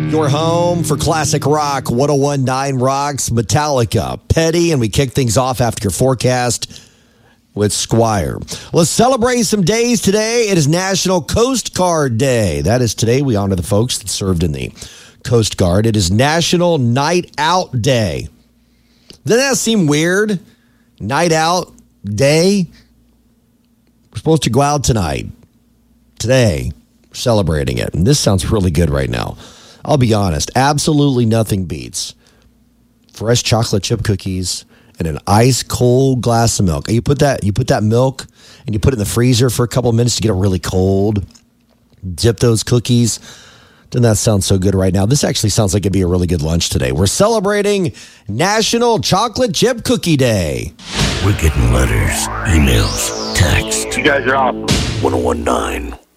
Your home for classic rock, 1019 Rocks, Metallica, Petty, and we kick things off after your forecast with Squire. Let's celebrate some days today. It is National Coast Guard Day. That is today. We honor the folks that served in the Coast Guard. It is National Night Out Day. Doesn't that seem weird? Night Out Day? We're supposed to go out tonight. Today, we're celebrating it. And this sounds really good right now. I'll be honest, absolutely nothing beats fresh chocolate chip cookies and an ice cold glass of milk. You put that milk and you put it in the freezer for a couple of minutes to get it really cold. Dip those cookies. Doesn't that sound so good right now? This actually sounds like it'd be a really good lunch today. We're celebrating National Chocolate Chip Cookie Day. We're getting letters, emails, texts. You guys are awesome. 1019